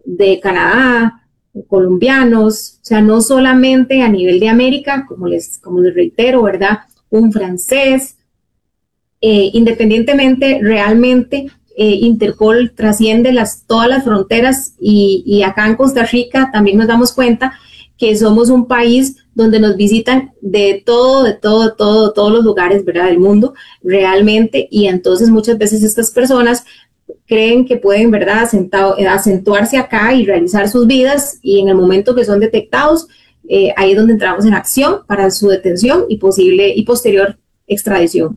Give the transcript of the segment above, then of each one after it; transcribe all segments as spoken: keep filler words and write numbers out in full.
de Canadá, colombianos, o sea, no solamente a nivel de América, como les, como les reitero, ¿verdad? Un francés, eh, independientemente, realmente eh, Interpol trasciende las, todas las fronteras y, y acá en Costa Rica también nos damos cuenta que somos un país donde nos visitan de todo, de todo, de todo, de todos los lugares, ¿verdad?, del mundo, realmente, y entonces muchas veces estas personas creen que pueden, ¿verdad?, acentado, acentuarse acá y realizar sus vidas, y en el momento que son detectados, eh, ahí es donde entramos en acción para su detención y posible y posterior extradición.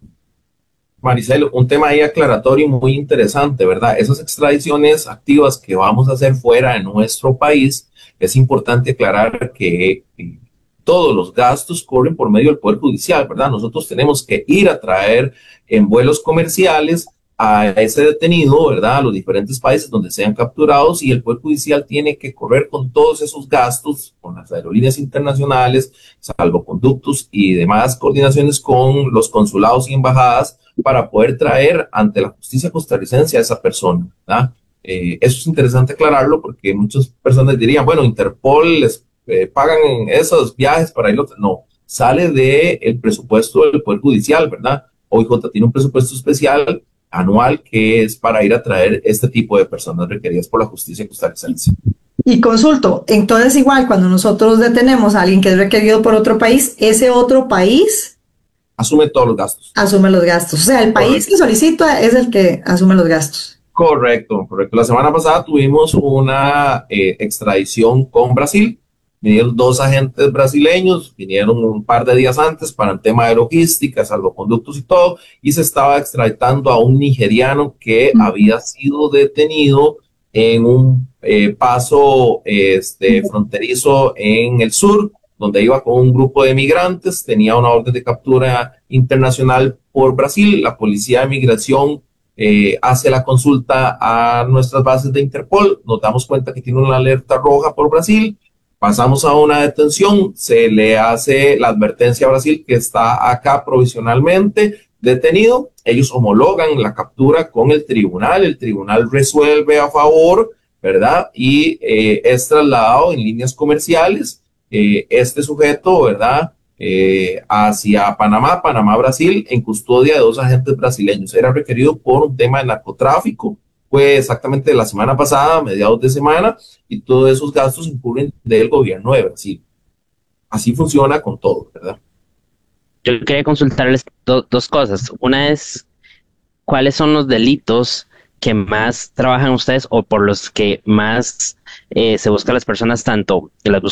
Maricel, un tema ahí aclaratorio muy interesante, ¿verdad? Esas extradiciones activas que vamos a hacer fuera de nuestro país, es importante aclarar que eh, todos los gastos corren por medio del Poder Judicial, ¿verdad? Nosotros tenemos que ir a traer en vuelos comerciales a ese detenido, ¿verdad?, a los diferentes países donde sean capturados, y el Poder Judicial tiene que correr con todos esos gastos, con las aerolíneas internacionales, salvoconductos y demás coordinaciones con los consulados y embajadas para poder traer ante la justicia costarricense a esa persona, ¿verdad? Eh, eso es interesante aclararlo porque muchas personas dirían, bueno, Interpol les eh, pagan esos viajes para irlo. No, sale del presupuesto del Poder Judicial, ¿verdad? O I J tiene un presupuesto especial anual que es para ir a traer este tipo de personas requeridas por la justicia costarricense. Y consulto, entonces igual cuando nosotros detenemos a alguien que es requerido por otro país, ese otro país asume todos los gastos. Asume los gastos. O sea, el país Correcto. Que solicita es el que asume los gastos. Correcto, correcto. La semana pasada tuvimos una eh, extradición con Brasil. Vinieron dos agentes brasileños, vinieron un par de días antes para el tema de logística, salvoconductos y todo, y se estaba extraditando a un nigeriano que mm. había sido detenido en un eh, paso este, fronterizo en el sur, donde iba con un grupo de migrantes, tenía una orden de captura internacional por Brasil. La Policía de Migración eh, hace la consulta a nuestras bases de Interpol, nos damos cuenta que tiene una alerta roja por Brasil, pasamos a una detención, se le hace la advertencia a Brasil que está acá provisionalmente detenido, ellos homologan la captura con el tribunal, el tribunal resuelve a favor, ¿verdad? Y eh, es trasladado en líneas comerciales eh, este sujeto, ¿verdad?, eh, hacia Panamá, Panamá, Brasil, en custodia de dos agentes brasileños. Era requerido por un tema de narcotráfico, fue exactamente la semana pasada, mediados de semana, y todos esos gastos incurren del gobierno de Brasil. Así funciona con todo, ¿verdad? Yo quería consultarles do, dos cosas. Una es, ¿cuáles son los delitos que más trabajan ustedes o por los que más eh, se buscan las personas, tanto que las buscan